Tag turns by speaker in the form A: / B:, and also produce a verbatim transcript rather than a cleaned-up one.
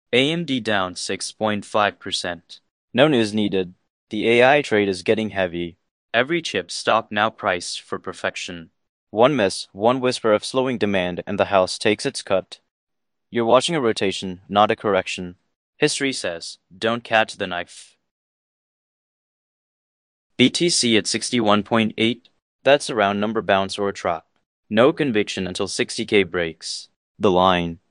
A: A M D down six point five percent.
B: No news needed. The A I trade is getting heavy.
A: Every chip stock now priced for perfection.
B: One miss, one whisper of slowing demand, and the house takes its cut. You're watching a rotation, not a correction.
A: History says, don't catch the knife. B T C at sixty-one point eight.
B: That's a round number bounce or a trap.
A: No conviction until sixty K breaks.
B: The line.